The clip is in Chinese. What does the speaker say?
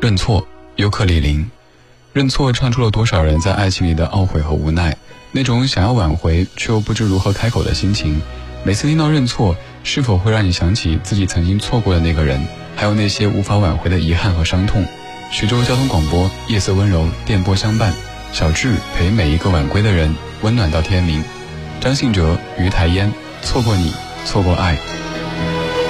认错，尤克里林。认错唱出了多少人在爱情里的懊悔和无奈，那种想要挽回却又不知如何开口的心情。每次听到认错，是否会让你想起自己曾经错过的那个人，还有那些无法挽回的遗憾和伤痛？徐州交通广播，夜色温柔，电波相伴，小智陪每一个晚归的人，温暖到天明。张信哲、于台烟，错过你，错过爱。